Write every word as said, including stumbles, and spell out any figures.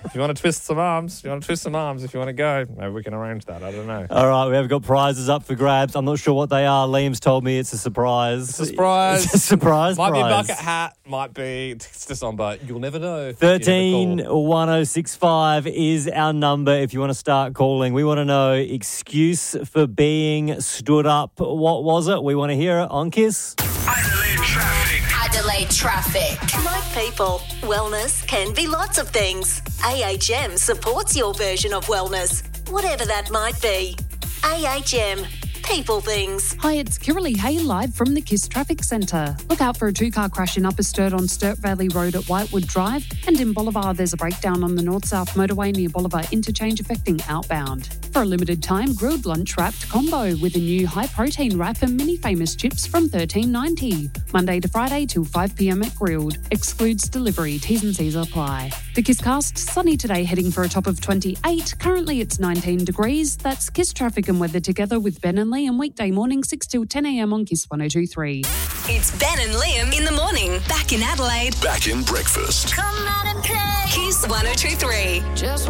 If you want to twist some arms, if you want to twist some arms, if you want to go, maybe we can arrange that. I don't know. All right, we have got prizes up for grabs. I'm not sure what they are. Liam's told me it's a surprise. It's a surprise. It's a surprise Might prize. be a bucket hat, might be text us on, but you'll never know. thirteen one oh six five is our number if you want to start calling. We want to know excuse for being stood up. What was it? We want to hear it on Kiss. Adelaide traffic. Adelaide traffic. Like people, wellness can be lots of things. A H M supports your version of wellness, whatever that might be. A H M. People things. Hi, it's Kiralee Hay live from the Kiss Traffic Centre. Look out for a two-car crash in Upper Sturt on Sturt Valley Road at Whitewood Drive, and in Bolivar there's a breakdown on the north-south motorway near Bolivar Interchange affecting outbound. For a limited time, grilled lunch wrapped combo with a new high-protein wrap and mini famous chips from thirteen ninety. Monday to Friday till five p.m. at Grilled. Excludes delivery. T's and C's apply. The Kisscast, sunny today, heading for a top of twenty-eight. Currently it's nineteen degrees. That's Kiss Traffic and weather together with Ben and Liam weekday morning six till ten a.m. on Kiss one oh two three. It's Ben and Liam in the morning. Back in Adelaide. Back in breakfast. Come out and play. Kiss one oh two three. Just